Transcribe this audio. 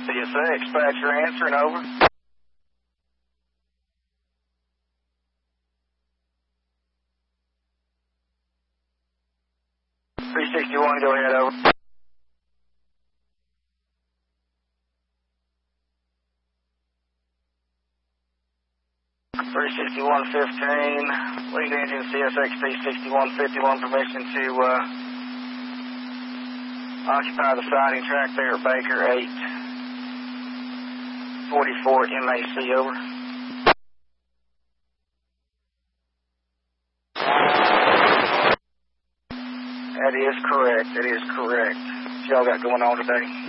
CSA, dispatcher answering, over. 361, go ahead, over. Lead engine CSXP 6151, permission to occupy the siding track there at Baker 844 MAC, over. That is correct. What y'all got going on today?